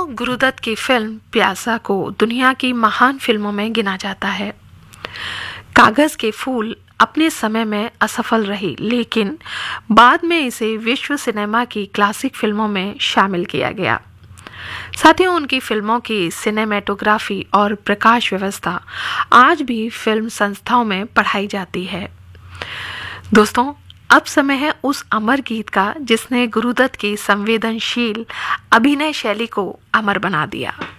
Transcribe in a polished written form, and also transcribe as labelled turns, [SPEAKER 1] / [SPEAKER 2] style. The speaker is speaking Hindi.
[SPEAKER 1] गुरुदत्त की फिल्म प्यासा को दुनिया की महान फिल्मों में गिना जाता है। कागज के फूल अपने समय में असफल रही, लेकिन बाद में इसे विश्व सिनेमा की क्लासिक फिल्मों में शामिल किया गया। साथियों, उनकी फिल्मों की सिनेमेटोग्राफी और प्रकाश व्यवस्था आज भी फिल्म संस्थाओं में पढ़ाई जाती है। दोस्तों, अब समय है उस अमर गीत का जिसने गुरुदत्त की संवेदनशील अभिनय शैली को अमर बना दिया।